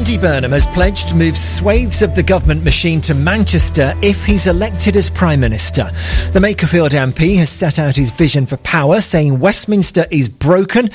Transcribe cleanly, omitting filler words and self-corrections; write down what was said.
Andy Burnham has pledged to move swathes of the government machine to Manchester if he's elected as Prime Minister. The Makerfield MP has set out his vision for power, saying Westminster is broken